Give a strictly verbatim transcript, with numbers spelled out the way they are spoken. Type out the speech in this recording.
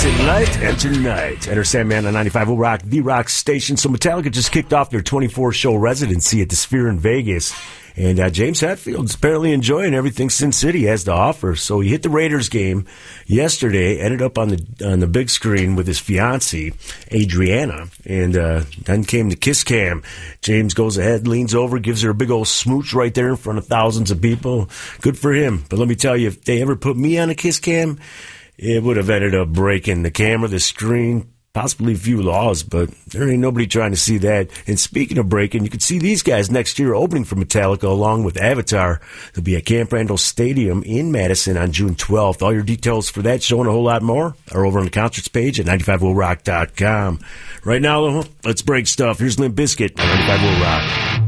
Light and tonight. Enter Sandman on ninety-five will Rock, the rock station. So Metallica just kicked off their twenty-four show residency at the Sphere in Vegas. And uh, James Hetfield's apparently enjoying everything Sin City has to offer. So he hit the Raiders game yesterday, ended up on the on the big screen with his fiancée, Adriana, and uh, then came the kiss cam. James goes ahead, leans over, gives her a big old smooch right there in front of thousands of people. Good for him. But let me tell you, if they ever put me on a kiss cam, it would have ended up breaking the camera, the screen, possibly a few laws, but there ain't nobody trying to see that. And speaking of breaking, you can see these guys next year opening for Metallica along with Avatar. They'll be at Camp Randall Stadium in Madison on June twelfth. All your details for that show and a whole lot more are over on the concerts page at ninety-five will rock dot com. Right now, let's break stuff. Here's Limp Bizkit on ninety-five will rock.